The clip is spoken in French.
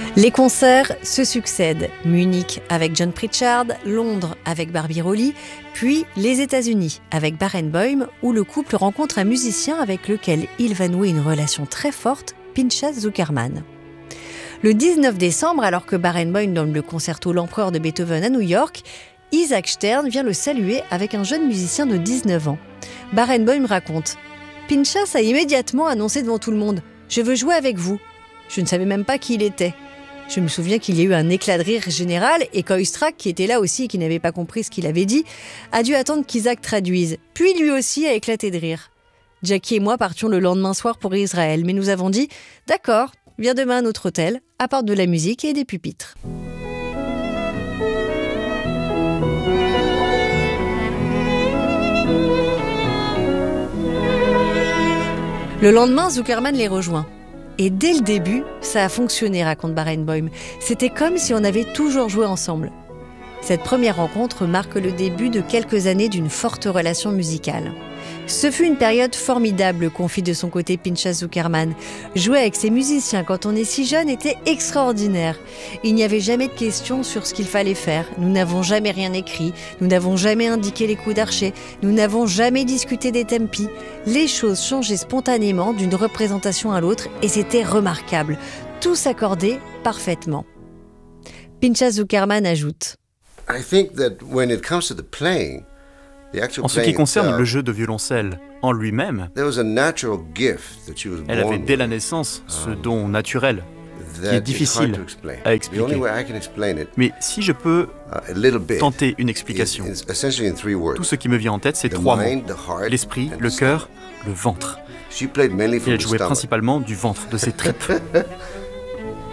Les concerts se succèdent. Munich avec John Pritchard, Londres avec Barbie Rowley, puis les États-Unis avec Barenboim, où le couple rencontre un musicien avec lequel il va nouer une relation très forte, Pinchas Zukerman. Le 19 décembre, alors que Barenboim donne le concerto L'Empereur de Beethoven à New York, Isaac Stern vient le saluer avec un jeune musicien de 19 ans. Barenboim raconte « Pinchas a immédiatement annoncé devant tout le monde « Je veux jouer avec vous ». Je ne savais même pas qui il était. Je me souviens qu'il y a eu un éclat de rire général et Koistrak, qui était là aussi et qui n'avait pas compris ce qu'il avait dit, a dû attendre qu'Isaac traduise. Puis lui aussi a éclaté de rire. Jackie et moi partions le lendemain soir pour Israël, mais nous avons dit « D'accord, viens demain à notre hôtel, apporte de la musique et des pupitres ». Le lendemain, Zukerman les rejoint. Et dès le début, ça a fonctionné, raconte Barenboim. C'était comme si on avait toujours joué ensemble. Cette première rencontre marque le début de quelques années d'une forte relation musicale. Ce fut une période formidable, confie de son côté Pinchas Zukerman. Jouer avec ces musiciens quand on est si jeune était extraordinaire. Il n'y avait jamais de questions sur ce qu'il fallait faire. Nous n'avons jamais rien écrit. Nous n'avons jamais indiqué les coups d'archet. Nous n'avons jamais discuté des tempi. Les choses changeaient spontanément d'une représentation à l'autre et c'était remarquable. Tout s'accordait parfaitement. Pinchas Zukerman ajoute « I think that when it comes to the playing, en ce qui concerne le jeu de violoncelle en lui-même, elle avait dès la naissance ce don naturel qui est difficile à expliquer. Mais si je peux tenter une explication, tout ce qui me vient en tête, c'est 3 mots. L'esprit, le cœur, le ventre. Et elle jouait principalement du ventre, de ses tripes.